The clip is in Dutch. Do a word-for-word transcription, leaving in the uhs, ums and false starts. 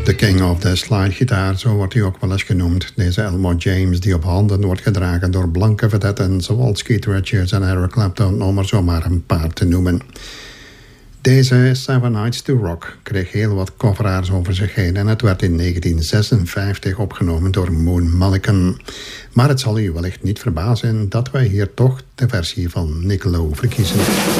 The King of the Slidegitaar, zo wordt hij ook wel eens genoemd. Deze Elmore James, die op handen wordt gedragen door blanke vedetten zoals Keith Richards en Eric Clapton, om er zomaar een paar te noemen. Deze Seven Nights to Rock kreeg heel wat coveraars over zich heen en het werd in negentien zesenvijftig opgenomen door Moon Mullican. Maar het zal u wellicht niet verbazen dat wij hier toch de versie van Nick Lowe verkiezen.